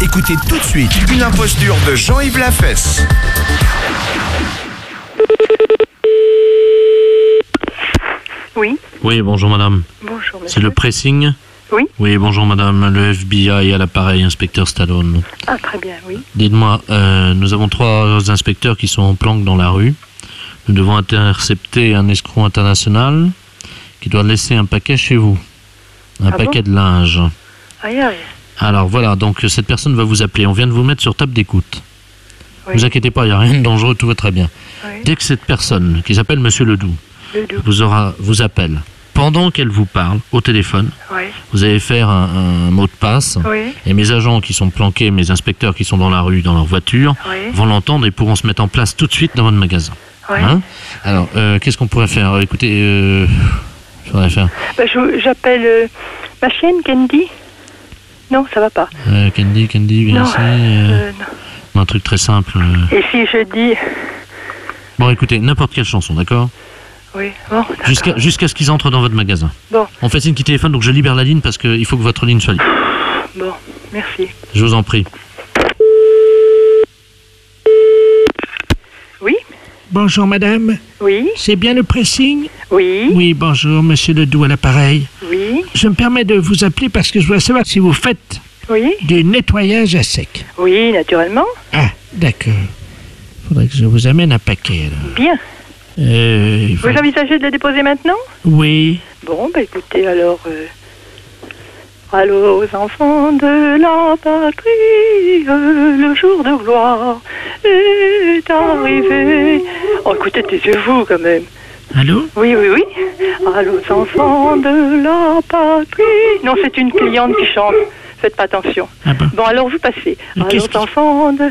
Écoutez tout de suite une imposture de Jean-Yves Lafesse. Oui. Oui, bonjour madame. Bonjour monsieur. C'est le pressing? Oui. Oui, bonjour madame, le FBI à l'appareil, inspecteur Stallone. Ah, très bien, oui. Dites-moi, nous avons 3 inspecteurs qui sont en planque dans la rue. Nous devons intercepter un escroc international qui doit laisser un paquet chez vous. Un paquet de linge. Aïe, aïe. Alors voilà, donc cette personne va vous appeler. On vient de vous mettre sur table d'écoute. Oui. Ne vous inquiétez pas, il n'y a rien de dangereux, tout va très bien. Oui. Dès que cette personne, qui s'appelle Monsieur Ledoux, Ledoux. vous appelle, pendant qu'elle vous parle au téléphone, Oui. vous allez faire un mot de passe. Oui. Et mes agents qui sont planqués, mes inspecteurs qui sont dans la rue, dans leur voiture, Oui. vont l'entendre et pourront se mettre en place tout de suite dans votre magasin. Oui. Hein? Alors, qu'est-ce qu'on pourrait faire? Écoutez, je voudrais faire... J'appelle ma chienne, Candy. Non, ça va pas. Candy, viens Non, ici. non. Un truc très simple. Et si je dis... Bon, écoutez, n'importe quelle chanson, d'accord? Oui, bon, d'accord. Jusqu'à ce qu'ils entrent dans votre magasin. Bon, On fait signe qui téléphone, donc je libère la ligne parce qu'il faut que votre ligne soit libre. bon, merci. Je vous en prie. Oui. Bonjour madame, Oui. c'est bien le pressing? Oui. Oui, bonjour, monsieur Ledoux à l'appareil. Oui. Je me permets de vous appeler parce que je voudrais savoir si vous faites Oui. du nettoyage à sec. Oui, naturellement. Ah, d'accord. Faudrait que je vous amène un paquet, alors. Bien. Il faut- Vous envisagez de le déposer maintenant? Oui. Bon, bah écoutez, alors... Allô aux enfants de la patrie, le jour de gloire est arrivé. Oh, écoutez, taisez-vous quand même. Allô? Oui, oui, oui. Allô aux enfants de la patrie. Non, c'est une cliente qui chante. Faites pas attention. Ah bon? Bon, alors vous passez. Mais Allô qu'est-ce aux qui- enfants de